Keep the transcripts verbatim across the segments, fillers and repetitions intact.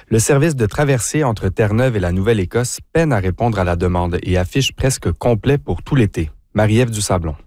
Le service de traversée entre Terre-Neuve et la Nouvelle-Écosse peine à répondre à la demande et affiche presque complet pour tout l'été. Marie-Ève Dusablon.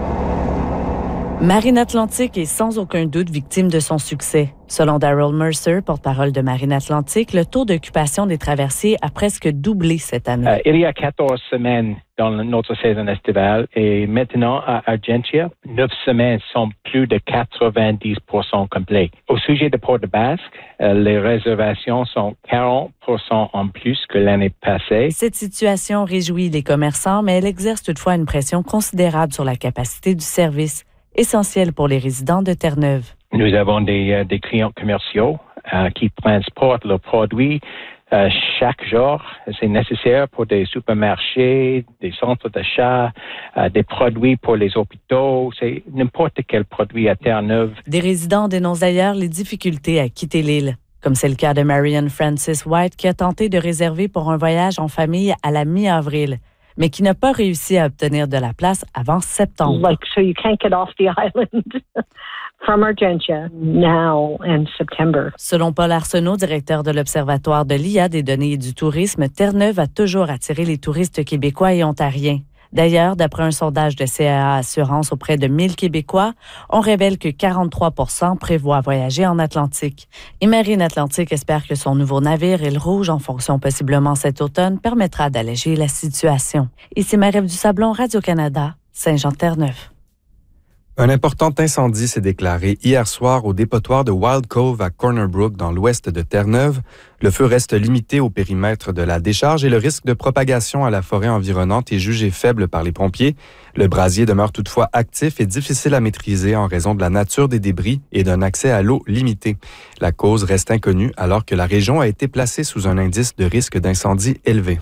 Marine Atlantique est sans aucun doute victime de son succès. Selon Daryl Mercer, porte-parole de Marine Atlantique, le taux d'occupation des traversées a presque doublé cette année. Euh, il y a quatorze semaines dans notre saison estivale et maintenant à Argentia, neuf semaines sont plus de quatre-vingt-dix pour cent complets. Au sujet de Port-de-Basque, euh, les réservations sont quarante pour cent en plus que l'année passée. Cette situation réjouit les commerçants, mais elle exerce toutefois une pression considérable sur la capacité du service, essentiel pour les résidents de Terre-Neuve. Nous avons des, euh, des clients commerciaux euh, qui transportent leurs produits euh, chaque jour. C'est nécessaire pour des supermarchés, des centres d'achat, euh, des produits pour les hôpitaux. C'est n'importe quel produit à Terre-Neuve. Des résidents dénoncent d'ailleurs les difficultés à quitter l'île. Comme c'est le cas de Marianne Francis White qui a tenté de réserver pour un voyage en famille à la mi-avril, mais qui n'a pas réussi à obtenir de la place avant septembre. Like, so you can't get off the island from Argentia now in September. Selon Paul Arsenault, directeur de l'Observatoire de l'I A des données et du tourisme, Terre-Neuve a toujours attiré les touristes québécois et ontariens. D'ailleurs, d'après un sondage de C A A Assurance auprès de mille Québécois, on révèle que quarante-trois pour cent prévoient voyager en Atlantique. Et Marine Atlantique espère que son nouveau navire, Île Rouge, en fonction possiblement cet automne, permettra d'alléger la situation. Ici Marie-Ève Dusablon, Radio-Canada, Saint-Jean-Terre-Neuve. Un important incendie s'est déclaré hier soir au dépotoir de Wild Cove à Corner Brook dans l'ouest de Terre-Neuve. Le feu reste limité au périmètre de la décharge et le risque de propagation à la forêt environnante est jugé faible par les pompiers. Le brasier demeure toutefois actif et difficile à maîtriser en raison de la nature des débris et d'un accès à l'eau limité. La cause reste inconnue alors que la région a été placée sous un indice de risque d'incendie élevé.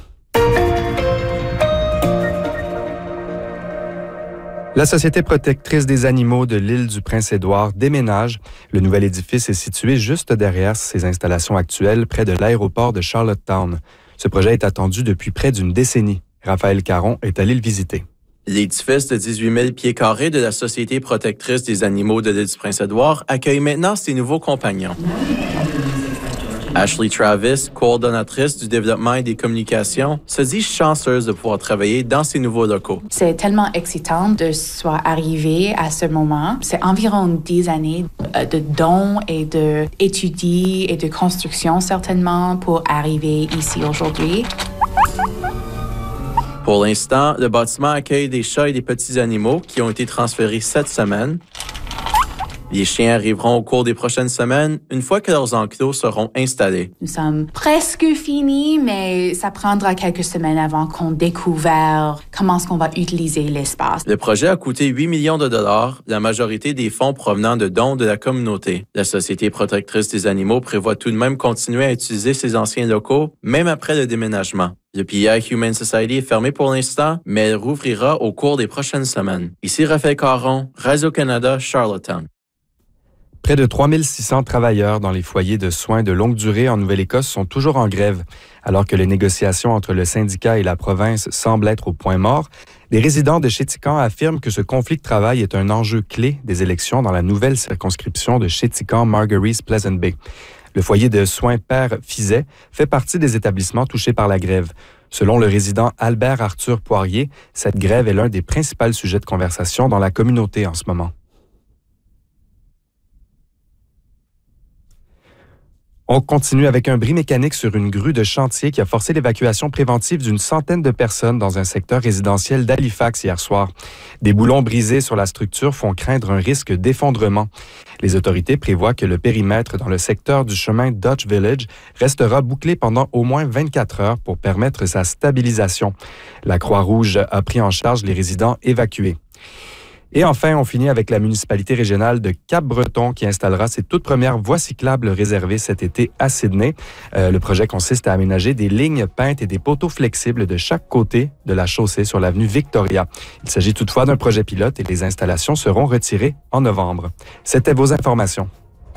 La Société protectrice des animaux de l'île du Prince-Édouard déménage. Le nouvel édifice est situé juste derrière ses installations actuelles, près de l'aéroport de Charlottetown. Ce projet est attendu depuis près d'une décennie. Raphaël Caron est allé le visiter. L'édifice de dix-huit mille pieds carrés de la Société protectrice des animaux de l'île du Prince-Édouard accueille maintenant ses nouveaux compagnons. Ashley Travis, coordonnatrice du développement et des communications, se dit chanceuse de pouvoir travailler dans ces nouveaux locaux. C'est tellement excitant de soit arrivé à ce moment. C'est environ dix années de dons et d'études et de construction certainement pour arriver ici aujourd'hui. Pour l'instant, le bâtiment accueille des chats et des petits animaux qui ont été transférés cette semaine. Les chiens arriveront au cours des prochaines semaines, une fois que leurs enclos seront installés. Nous sommes presque finis, mais ça prendra quelques semaines avant qu'on découvre comment est-ce qu'on va utiliser l'espace. Le projet a coûté huit millions de dollars, la majorité des fonds provenant de dons de la communauté. La Société protectrice des animaux prévoit tout de même continuer à utiliser ces anciens locaux, même après le déménagement. Le P I Humane Society est fermé pour l'instant, mais elle rouvrira au cours des prochaines semaines. Ici Raphaël Caron, Radio-Canada, Charlottetown. Près de trois mille six cents travailleurs dans les foyers de soins de longue durée en Nouvelle-Écosse sont toujours en grève. Alors que les négociations entre le syndicat et la province semblent être au point mort, les résidents de Chéticamp affirment que ce conflit de travail est un enjeu clé des élections dans la nouvelle circonscription de Chéticamp-Margaries-Pleasant Bay. Le foyer de soins Père Fizet fait partie des établissements touchés par la grève. Selon le résident Albert Arthur Poirier, cette grève est l'un des principaux sujets de conversation dans la communauté en ce moment. On continue avec un bris mécanique sur une grue de chantier qui a forcé l'évacuation préventive d'une centaine de personnes dans un secteur résidentiel d'Halifax hier soir. Des boulons brisés sur la structure font craindre un risque d'effondrement. Les autorités prévoient que le périmètre dans le secteur du chemin Dutch Village restera bouclé pendant au moins vingt-quatre heures pour permettre sa stabilisation. La Croix-Rouge a pris en charge les résidents évacués. Et enfin, on finit avec la municipalité régionale de Cap-Breton qui installera ses toutes premières voies cyclables réservées cet été à Sydney. Euh, le projet consiste à aménager des lignes peintes et des poteaux flexibles de chaque côté de la chaussée sur l'avenue Victoria. Il s'agit toutefois d'un projet pilote et les installations seront retirées en novembre. C'était vos informations.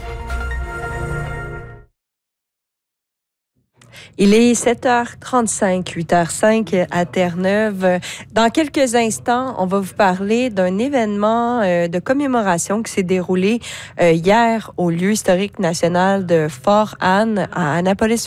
Il est sept heures trente-cinq, huit heures cinq à Terre-Neuve. Dans quelques instants, on va vous parler d'un événement euh, de commémoration qui s'est déroulé euh, hier au lieu historique national de Fort Anne à Annapolis